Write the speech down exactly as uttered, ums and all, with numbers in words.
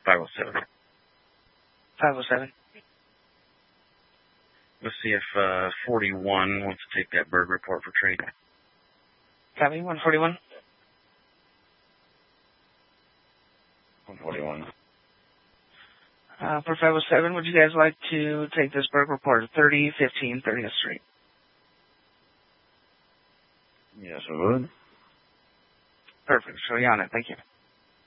five oh seven. five oh seven. Let's see if uh, forty-one wants to take that bird report for trade. Copy, one forty-one. one forty-one. Uh, for five oh seven, would you guys like to take this bird report at thirty fifteen thirtieth Street? Yes, I would. Perfect. Show you on it. Thank you.